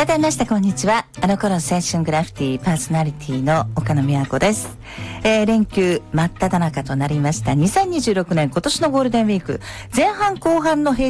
改めましてこんにちは。あの頃青春グラフィティパーソナリティの岡野美和子です。連休真っ只中となりました2026年今年のゴールデンウィーク前半後半の平